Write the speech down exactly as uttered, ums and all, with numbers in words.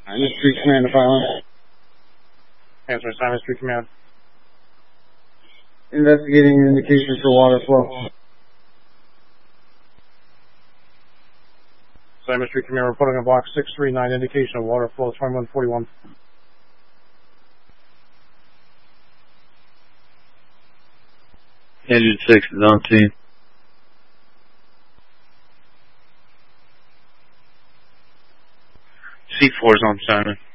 Simon Street Command to file. Answer Simon Street Command. Investigating indications for water flow. Simon Street Command reporting on block six three nine, indication of water flow twenty-one forty-one. Engine six is on scene. C four is on Simon.